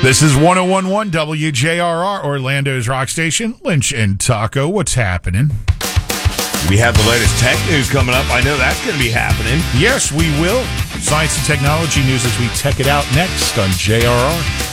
This is 101.1 WJRR, Orlando's rock station. Lynch and Taco, what's happening? We have the latest tech news coming up. I know that's going to be happening. Yes, we will. Science and technology news as we tech it out next on JRR.